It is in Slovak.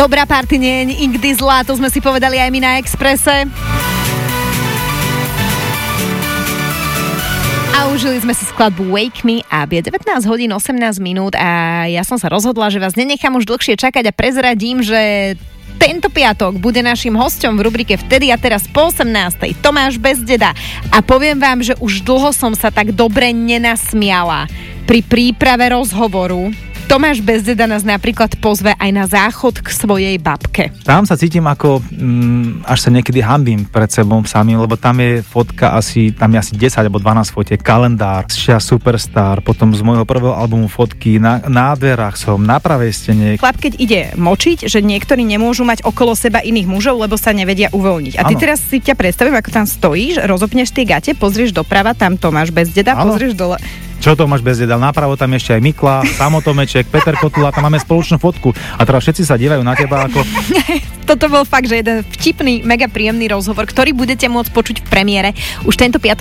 Dobrá party nie je nikdy zlá, to sme si povedali aj my na Expresse. A užili sme si skladbu Wake Me Up. Je 19 hodín 18 minút a ja som sa rozhodla, že vás nenechám už dlhšie čakať a prezradím, že tento piatok bude našim hosťom v rubrike Vtedy a teraz po 18. Tomáš Bezdeda. A poviem vám, že už dlho som sa tak dobre nenasmiala pri príprave rozhovoru. Tomáš Bezdeda nás napríklad pozve aj na záchod k svojej babke. Tam sa cítim ako, až sa niekedy hanbím pred sebou samým, lebo tam je fotka tam je asi 10 alebo 12 fotiek, kalendár, Superstar, potom z môjho prvého albumu fotky, na dverách som, na pravej stene. Chlap, keď ide močiť, že niektorí nemôžu mať okolo seba iných mužov, lebo sa nevedia uvoľniť. A ty teraz si ťa predstavím, ako tam stojíš, rozopneš tie gate, pozrieš doprava, tam Tomáš Bezdeda, pozrieš dole. Čo Tomáš Bezdeda? Napravo tam ešte aj Mikla, Samotomeček, Peter Kotula, tam máme spoločnú fotku a teraz všetci sa dívajú na teba ako... Toto bol fakt, že jeden vtipný, mega príjemný rozhovor, ktorý budete môcť počuť v premiére už tento piatok